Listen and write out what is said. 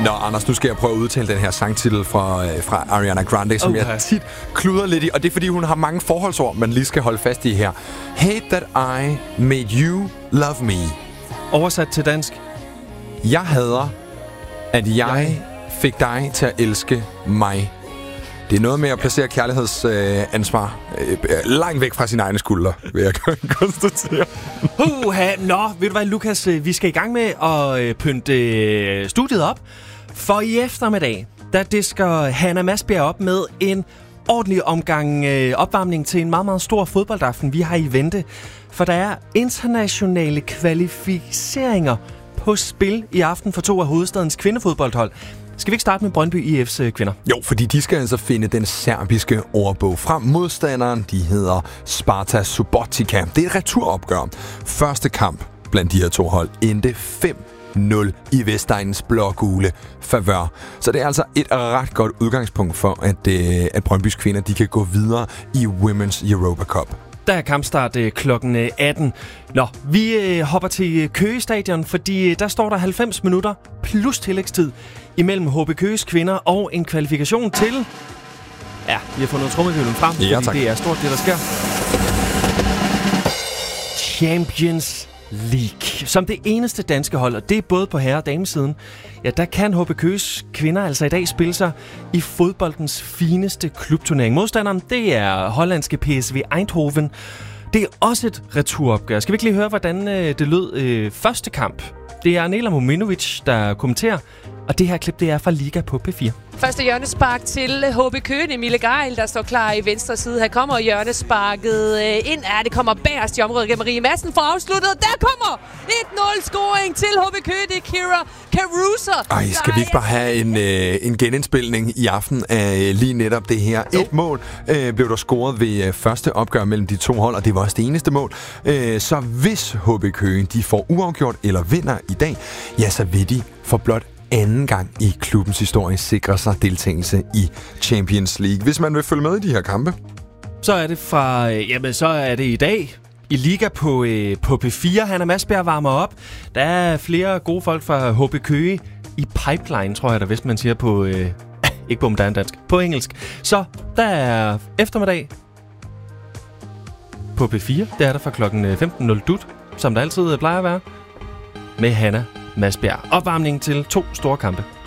Nå, Anders, nu skal jeg prøve at udtale den her sangtitel fra Ariana Grande, som jeg tit kluder lidt i. Og det er, fordi hun har mange forholdsord, man lige skal holde fast i her. Hate that I made you love me. Oversat til dansk. Jeg hader, at jeg fik dig til at elske mig. Det er noget med at placere kærlighedsansvar langt væk fra sine egne skuldre, vil jeg konstatere. Nå, ved du hvad, Lukas? Vi skal i gang med at pynte studiet op. For i eftermiddag, der disker Hanna Masbjerg op med en ordentlig omgang opvarmning til en meget, meget stor fodboldaften, vi har i vente. For der er internationale kvalificeringer på spil i aften for 2 af hovedstadens kvindefodboldhold. Skal vi ikke starte med Brøndby IF's kvinder? Jo, fordi de skal altså finde den serbiske ordbog frem. Modstanderen, de hedder Sparta Subotica. Det er et returopgør. Første kamp blandt de her 2 hold endte 5-0 i Vestegnens blågule favør. Så det er altså et ret godt udgangspunkt for, at Brøndbys kvinder de kan gå videre i Women's Europa Cup. Der er kampstart klokken 18. Nå, vi hopper til Køge Stadion, fordi der står der 90 minutter plus tillægstid imellem HB Køges kvinder og en kvalifikation til... Ja, vi har fundet trommevivlen frem, fordi det er stort, det der sker. Champions League. Som det eneste danske hold, og det er både på herre- og damesiden, ja, der kan HB Køges kvinder altså i dag spille sig i fodboldens fineste klubturnering. Modstanderen, det er hollandske PSV Eindhoven. Det er også et returopgør. Skal vi ikke lige høre, hvordan det lød første kamp? Det er Nela Mominovic, der kommenterer, og det her klip, det er fra Liga på P4. Første hjørnespark til HB Køge. Emile Geil, der står klar i venstre side. Her kommer hjørnesparket ind. Det kommer bagerst i området gennem Marie Madsen for afsluttet. Der kommer 1-0-scoring til HB Køge. Det er Kira Caruso. Skal vi ikke bare have en genindspilning i aften af lige netop det her? Et mål blev der scoret ved første opgør mellem de 2 hold, og det var også det eneste mål. Så hvis HB Køge de får uafgjort eller vinder i dag, ja, så vil de for blot anden gang i klubbens historie sikrer sig deltagelse i Champions League. Hvis man vil følge med i de her kampe, så er det så er det i dag i Liga på P4. Hanna Masbjerg varmer op. Der er flere gode folk fra HB Køge i pipeline, tror jeg da, hvis man siger på ikke på moderne dansk, på engelsk. Så der er eftermiddag på P4. Det er der fra klokken 15.00 dut, som der altid plejer at være, med Hanna Masbjerg. Opvarmning til 2 store kampe.